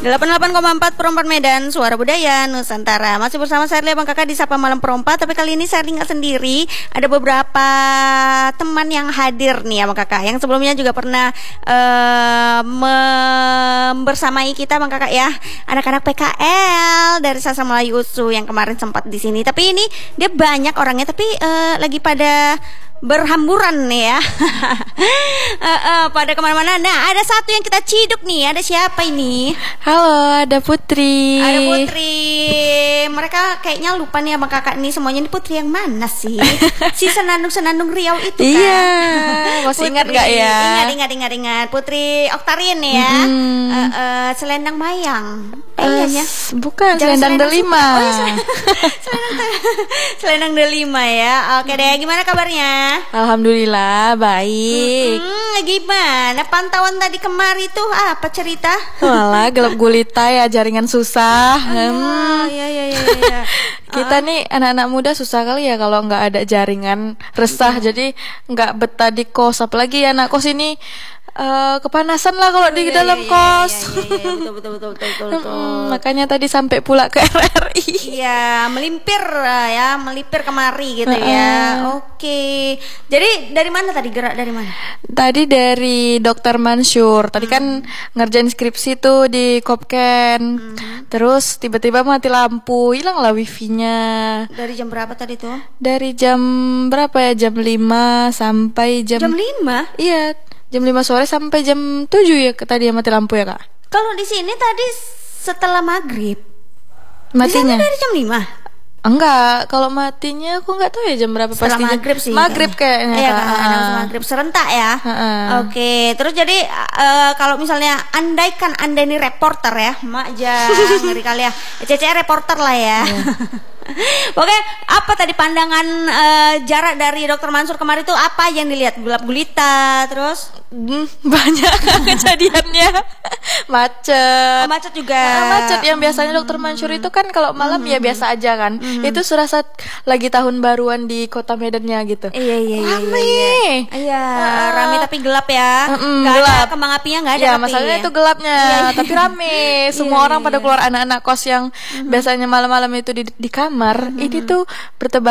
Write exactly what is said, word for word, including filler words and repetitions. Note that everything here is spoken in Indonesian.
delapan puluh delapan koma empat Perempat Medan, Suara Budaya Nusantara. Masih bersama saya Bang Kakak di Sapa Malam Perempat. Tapi kali ini saya nggak sendiri. Ada beberapa teman yang hadir nih ya Bang Kakak, yang sebelumnya juga pernah uh, membersamai kita Bang Kakak ya. Anak-anak P K L dari Sasa Melayu U S U yang kemarin sempat di sini. Tapi ini dia banyak orangnya, tapi uh, lagi pada berhamburan nih ya. uh, uh, pada kemana-mana. Nah, ada satu yang kita ciduk nih. Ada siapa ini? Halo, ada Putri. Ada Putri. Mereka kayaknya lupa nih Abang Kakak nih, semuanya ini Putri yang mana sih? Si Senandung-Senandung Riau itu kan? Iya. Masih ingat gak ya? Ingat, ingat, ingat, ingat. Putri Oktarin ya. Mm-hmm. uh, uh, Selendang Mayang. Eh, uh, iya, bukan, Selendang Delima. Oh, iya, Selendang, Selendang Delima ya. Oke deh, gimana kabarnya? Alhamdulillah baik. Hmm, gimana pantauan tadi kemari tuh? Apa cerita? Walah, gelap gulita ya, jaringan susah. Hmm. Oh, iya iya iya iya. Kita uh. nih anak-anak muda susah kali ya kalau nggak ada jaringan, resah. Hmm. Jadi nggak betah di kos. Apalagi anak kos ini Uh, kepanasan lah kalau oh, di iya, dalam iya, kos. Iya, iya, iya, betul betul betul betul betul. betul. Makanya tadi sampai pula ke R R I. Iya, melimpir ya, melipir kemari gitu uh-uh. ya. Oke. Jadi dari mana tadi, gerak dari mana? Tadi dari Dokter Mansur. Tadi hmm. kan ngerjain skripsi tuh di Kopken. Hmm. Terus tiba-tiba mati lampu, hilang lah wifi-nya. Dari jam berapa tadi tuh? Dari jam berapa ya? Jam lima sampai jam Jam lima? Iya. Jam lima sore sampai jam tujuh ya tadi ya mati lampu ya Kak? Kalau di sini tadi setelah maghrib. Matinya? Di sana dari jam lima? Enggak, kalau matinya aku nggak tahu ya jam berapa setelah pastinya. Maghrib sih. Maghrib kayaknya. Iya kan, langsung maghrib serentak ya. Uh-uh. Oke, terus jadi uh, kalau misalnya andaikan Anda ini reporter ya, mak aja ngeri kali ya. C C reporter lah ya. Yeah. Oke, apa tadi pandangan uh, jarak dari Dokter Mansur kemarin itu apa yang dilihat? Gelap gulita, terus hmm, banyak kejadiannya. Macet. Oh, macet juga. Nah, macet yang biasanya Dokter Mansur itu kan kalau malam mm-hmm. ya biasa aja kan. Mm-hmm. Itu serasa lagi tahun baruan di kota Medannya gitu. Iya iya iya. Rame. Iya, iya. Uh, rame tapi gelap ya. Mm-mm, gak gelap. ada kembang apinya, nggak ada. Ya, tapi masalahnya ya. itu gelapnya, iya, iya. tapi rame. Semua iya, orang iya, pada iya. keluar, anak-anak kos yang mm-hmm. biasanya malam-malam itu di di kamar, mm-hmm. ini tuh bertebaran